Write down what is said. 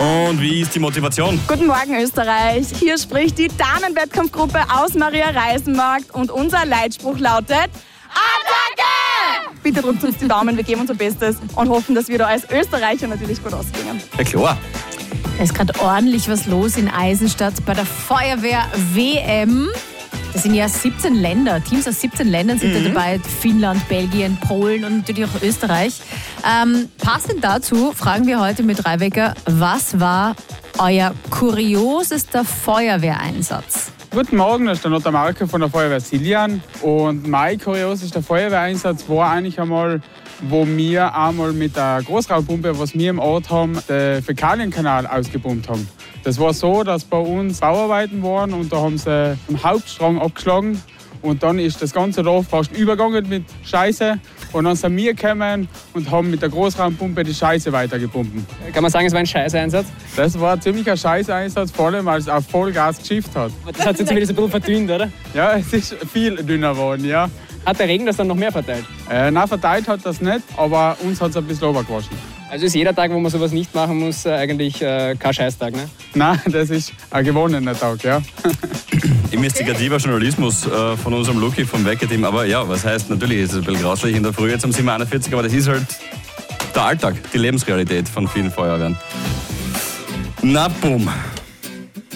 Und wie ist die Motivation? Guten Morgen, Österreich. Hier spricht die Damenwettkampfgruppe aus Maria Reisenmarkt und unser Leitspruch lautet Attacke! Bitte drückt uns die Daumen, wir geben unser Bestes und hoffen, dass wir da als Österreicher natürlich gut ausgehen. Ja klar. Da ist gerade ordentlich was los in Eisenstadt bei der Feuerwehr-WM. Das sind ja 17 Länder, Teams aus 17 Ländern sind da dabei. Finnland, Belgien, Polen und natürlich auch Österreich. Passend dazu fragen wir heute mit Raiwecker, was war euer kuriosester Feuerwehreinsatz? Guten Morgen, das ist der Notar Marke von der Feuerwehr Siljan. Und mein kuriosester Feuerwehreinsatz war eigentlich einmal, wo wir einmal mit der Großraumpumpe, was wir im Ort haben, den Fäkalienkanal ausgepumpt haben. Das war so, dass bei uns Bauarbeiten waren und da haben sie den Hauptstrang abgeschlagen. Und dann ist das ganze Dorf fast übergegangen mit Scheiße. Und dann sind wir gekommen und haben mit der Großraumpumpe die Scheiße weitergepumpt. Kann man sagen, es war ein Scheißeinsatz? Das war ein ziemlicher Scheißeinsatz, vor allem weil es auf Vollgas geschifft hat. Das hat sich zumindest ein bisschen verdünnt, oder? Ja, es ist viel dünner geworden, ja. Hat der Regen das dann noch mehr verteilt? Nein, verteilt hat das nicht, aber uns hat es ein bisschen runtergewaschen. Also ist jeder Tag, wo man sowas nicht machen muss, eigentlich kein Scheißtag, ne? Nein, das ist ein gewonnener Tag, ja. Investigativer Journalismus von unserem Luki vom Wecker-Team. Aber ja, was heißt, natürlich ist es ein bisschen grauslich in der Früh jetzt um 7:41 Uhr, aber das ist halt der Alltag, die Lebensrealität von vielen Feuerwehren. Na, bumm.